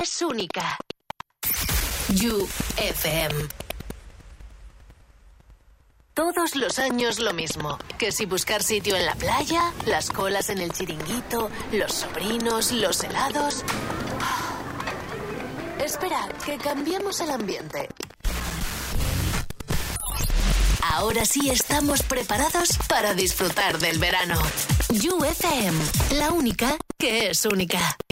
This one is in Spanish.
es única. You FM. Todos los años lo mismo. Que si buscar sitio en la playa, las colas en el chiringuito, los sobrinos, los helados. Espera, que cambiamos el ambiente. Ahora sí estamos preparados para disfrutar del verano. You FM, la única que es única.